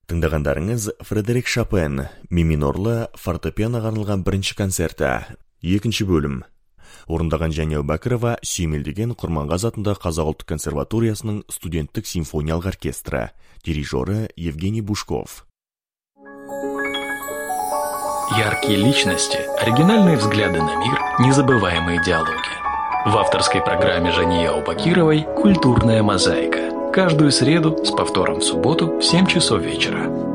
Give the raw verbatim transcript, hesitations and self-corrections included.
Тыңдағандарыңыз Фредерик Шопен, ми минорлы фортепианоға арналған бірінші концерті, екінші бөлім. Орындаған Жәния Әубәкірова сүйемелдеген Құрманғазы атындағы Қазақ ұлттық консерваториясының студенттік симфониялық оркестрі, дирижері Евгений Бушков. Яркие личности, оригинальные взгляды на мир, незабываемые диалоги. В авторской программе Жәния Әубәкіровой «Культурная мозаика». Каждую среду с повтором в субботу в семь часов вечера.